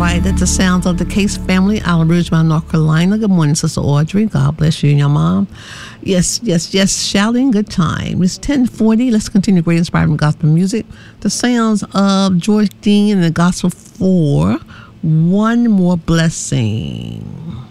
right, that's the sounds of the Case family out of Ridgemont, North Carolina. Good morning, Sister Audrey. God bless you and your mom. Yes, shouting, good time. It's 10:40. Let's continue great inspiring gospel music. The sounds of George Dean and the Gospel for One More Blessing.